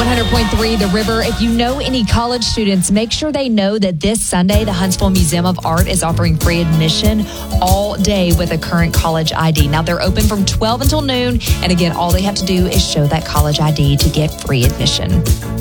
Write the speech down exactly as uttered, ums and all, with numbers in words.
one hundred point three The River. If you know any college students, make sure they know that this Sunday, the Huntsville Museum of Art is offering free admission all day with a current college I D. Now, they're open from twelve until noon. And again, all they have to do is show that college I D to get free admission.